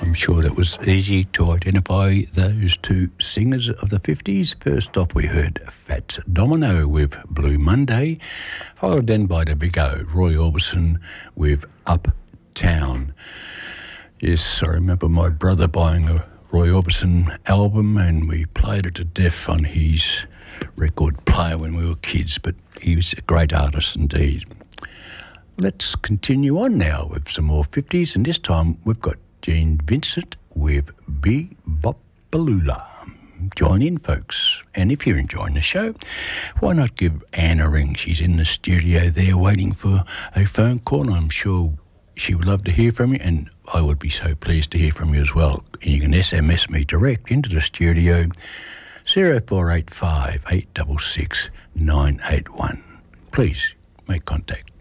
I'm sure that was easy to identify those two singers of the 50s. First off, we heard Fats Domino with Blue Monday, followed then by the big O, Roy Orbison with Uptown. Yes, I remember my brother buying a Roy Orbison album and we played it to death on his record player when we were kids, but he was a great artist indeed. Let's continue on now with some more 50s, and this time we've got Gene Vincent with Be-Bop-Baloola. Join in, folks. And if you're enjoying the show, why not give Anne a ring? She's in the studio there waiting for a phone call, and I'm sure she would love to hear from you, and I would be so pleased to hear from you as well. And you can SMS me direct into the studio, 0485 866 981. Please make contact.